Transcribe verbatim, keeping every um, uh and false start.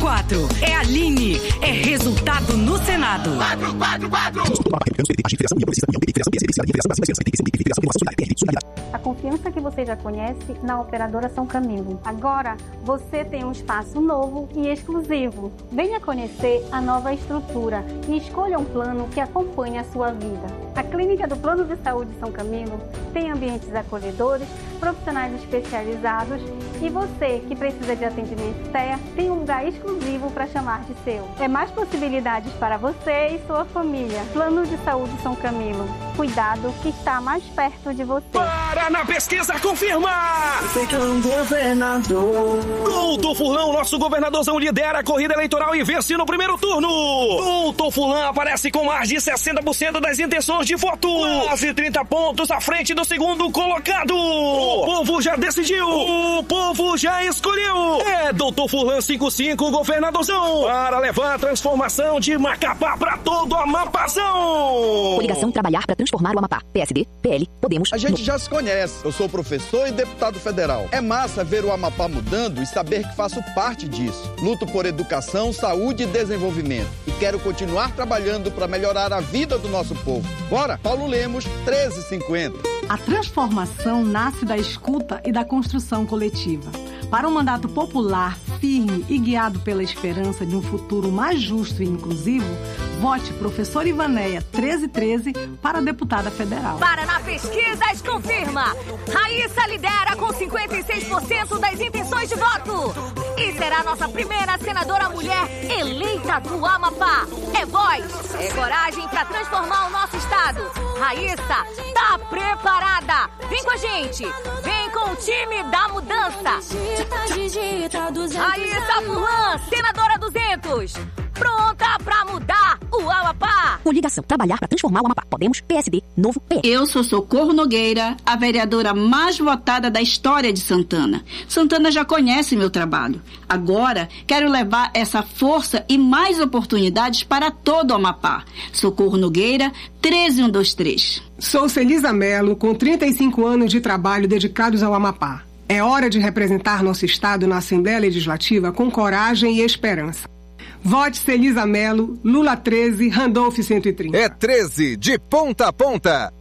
quatro. É Aline. É resultado no Senado. quatro quatro quatro. A confiança que você já conhece na operadora São Camilo. Agora, você tem um espaço novo e exclusivo. Venha conhecer a nova estrutura e escolha um plano que acompanhe a sua vida. A Clínica do Plano de Saúde São Camilo tem ambientes acolhedores, profissionais especializados e você que precisa de atendimento T E A tem um lugar exclusivo para chamar de seu. É mais possibilidades para você e sua família. Plano de Saúde São Camilo. Cuidado que está mais perto de você. Para na pesquisa confirma! Feito um governador. Doutor Furlan, nosso governadorzão, lidera a corrida eleitoral e vence no primeiro turno. Doutor Furlan aparece com mais de sessenta por cento das intenções de voto. Quase trinta pontos à frente do segundo colocado. O povo já decidiu. O povo já escolheu. É Doutor Furlan cinquenta e cinco, governadorzão, para levar a transformação de Macapá para todo o Amapazão. Coligação Trabalhar para Transformar o Amapá. P S D, P L, Podemos. A gente já se conhece. Eu sou professor e deputado federal. É massa ver o Amapá mudando e saber que faço parte disso. Luto por educação, saúde e desenvolvimento. E quero continuar trabalhando para melhorar a vida do nosso povo. Bora, Paulo Lemos, treze cinquenta. A transformação nasce da escuta e da construção coletiva. Para um mandato popular, firme e guiado pela esperança de um futuro mais justo e inclusivo, vote professor Ivanéia treze treze para deputada federal. Para na pesquisas confirma. Raíssa lidera com cinquenta e seis por cento das intenções de voto. E será nossa primeira senadora mulher eleita do Amapá. É voz, é coragem para transformar o nosso estado. Raíssa tá preparada. Vem com a gente. Vem com o time da mudança. Raíssa Furlan, senadora duzentos. Pronta pra mudar o Amapá. Coligação Trabalhar para Transformar o Amapá. Podemos, P S D, Novo, P. Eu sou Socorro Nogueira, a vereadora mais votada da história de Santana. Santana já conhece meu trabalho. Agora, quero levar essa força e mais oportunidades para todo o Amapá. Socorro Nogueira, treze um dois três. Sou Celisa Melo, com trinta e cinco anos de trabalho dedicados ao Amapá. É hora de representar nosso estado na Assembleia Legislativa com coragem e esperança. Vote Celisa Melo, Lula treze, Randolph cento e trinta. É treze, de ponta a ponta.